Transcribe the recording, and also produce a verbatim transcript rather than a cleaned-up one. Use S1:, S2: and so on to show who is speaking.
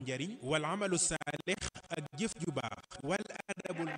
S1: njariñ wal amalu saalix ak jëf ju baax wal adabul